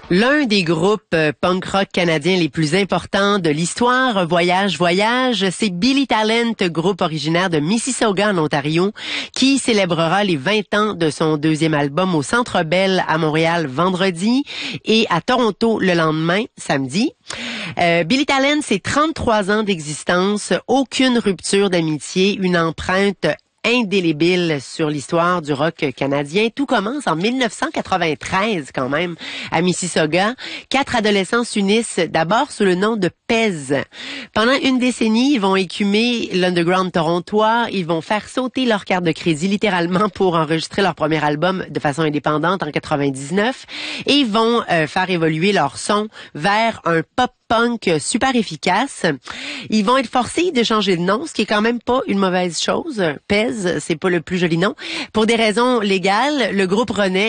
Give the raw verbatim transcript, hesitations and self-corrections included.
L'un des groupes euh, punk rock canadiens les plus importants de l'histoire, Voyage, Voyage, c'est Billy Talent, groupe originaire de Mississauga en Ontario, qui célébrera les vingt ans de son deuxième album au Centre Bell à Montréal vendredi et à Toronto le lendemain, samedi. Euh, Billy Talent, c'est trente-trois ans d'existence, aucune rupture d'amitié, une empreinte indélébile sur l'histoire du rock canadien. Tout commence en mille neuf cent quatre-vingt-treize quand même à Mississauga. Quatre adolescents s'unissent d'abord sous le nom de Pez. Pendant une décennie, ils vont écumer l'underground torontois. Ils vont faire sauter leur carte de crédit littéralement pour enregistrer leur premier album de façon indépendante en quatre-vingt-dix-neuf. Et ils vont euh, faire évoluer leur son vers un pop punk super efficace. Ils vont être forcés de changer de nom, ce qui est quand même pas une mauvaise chose. Pez, c'est pas le plus joli nom. Pour des raisons légales, le groupe renaît